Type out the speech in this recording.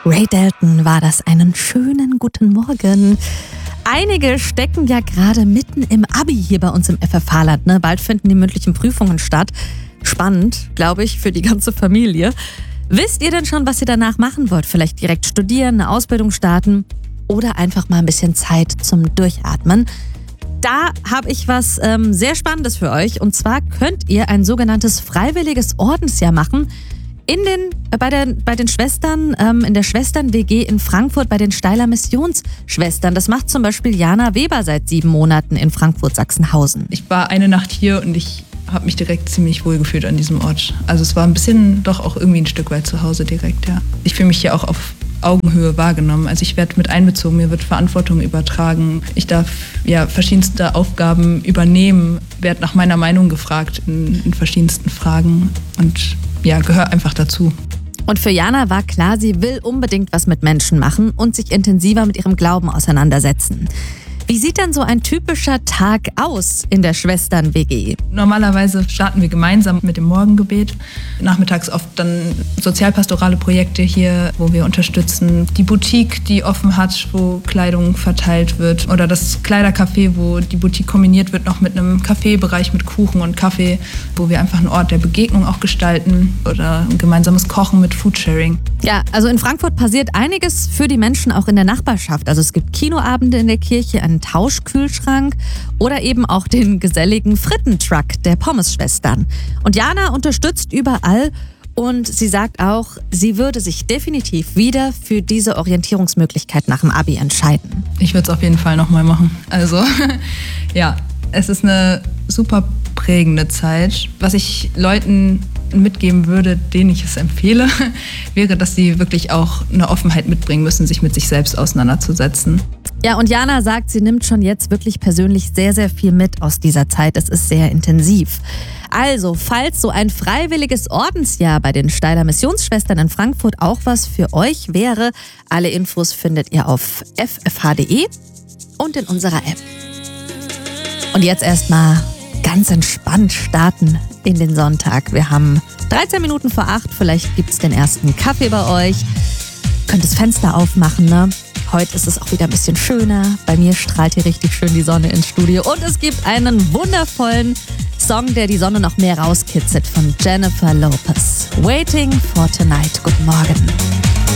Ray Dalton war das. Einen schönen guten Morgen. Einige stecken ja gerade mitten im Abi hier bei uns im FFH-Land. Ne? Bald finden die mündlichen Prüfungen statt. Spannend, glaube ich, für die ganze Familie. Wisst ihr denn schon, was ihr danach machen wollt? Vielleicht direkt studieren, eine Ausbildung starten oder einfach mal ein bisschen Zeit zum Durchatmen? Da habe ich was sehr Spannendes für euch. Und zwar könnt ihr ein sogenanntes freiwilliges Ordensjahr machen bei den Schwestern, in der Schwestern-WG in Frankfurt bei den Steiler Missionsschwestern. Das macht zum Beispiel Jana Weber seit 7 Monaten in Frankfurt-Sachsenhausen. Ich war eine Nacht hier und ich habe mich direkt ziemlich wohl gefühlt an diesem Ort. Also es war ein bisschen doch auch irgendwie ein Stück weit zu Hause direkt, ja. Ich fühle mich hier auch auf Augenhöhe wahrgenommen. Also ich werde mit einbezogen, mir wird Verantwortung übertragen. Ich darf ja verschiedenste Aufgaben übernehmen, werde nach meiner Meinung gefragt in verschiedensten Fragen und ja, gehöre einfach dazu. Und für Jana war klar, sie will unbedingt was mit Menschen machen und sich intensiver mit ihrem Glauben auseinandersetzen. Wie sieht denn so ein typischer Tag aus in der Schwestern-WG? Normalerweise starten wir gemeinsam mit dem Morgengebet. Nachmittags oft dann sozialpastorale Projekte hier, wo wir unterstützen. Die Boutique, die offen hat, wo Kleidung verteilt wird. Oder das Kleidercafé, wo die Boutique kombiniert wird noch mit einem Kaffeebereich mit Kuchen und Kaffee, wo wir einfach einen Ort der Begegnung auch gestalten. Oder ein gemeinsames Kochen mit Foodsharing. Ja, also in Frankfurt passiert einiges für die Menschen auch in der Nachbarschaft. Also es gibt Kinoabende in der Kirche, einen Tauschkühlschrank oder eben auch den geselligen Frittentruck der Pommesschwestern. Und Jana unterstützt überall und sie sagt auch, sie würde sich definitiv wieder für diese Orientierungsmöglichkeit nach dem Abi entscheiden. Ich würde es auf jeden Fall nochmal machen. Also ja, es ist eine super prägende Zeit. Was ich Leuten mitgeben würde, denen ich es empfehle, wäre, dass sie wirklich auch eine Offenheit mitbringen müssen, sich mit sich selbst auseinanderzusetzen. Ja, und Jana sagt, sie nimmt schon jetzt wirklich persönlich sehr, sehr viel mit aus dieser Zeit. Es ist sehr intensiv. Also, falls so ein freiwilliges Ordensjahr bei den Steiler Missionsschwestern in Frankfurt auch was für euch wäre, alle Infos findet ihr auf ffh.de und in unserer App. Und jetzt erstmal ganz entspannt starten in den Sonntag. Wir haben 13 Minuten vor 8, vielleicht gibt es den ersten Kaffee bei euch. Könnt das Fenster aufmachen, ne? Heute ist es auch wieder ein bisschen schöner. Bei mir strahlt hier richtig schön die Sonne ins Studio. Und es gibt einen wundervollen Song, der die Sonne noch mehr rauskitzelt, von Jennifer Lopez. Waiting for Tonight. Guten Morgen.